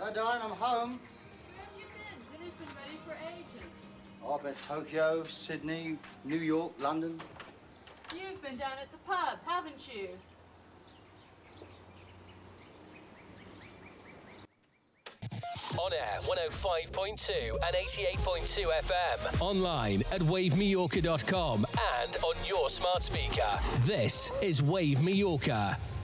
Hello, darling, I'm home. Where have you been? Dinner's been ready for ages. I've been Tokyo, Sydney, New York, London. You've been down at the pub, haven't you? On air, 105.2 and 88.2 FM. Online at wavemallorca.com and on your smart speaker. This is Wave Mallorca.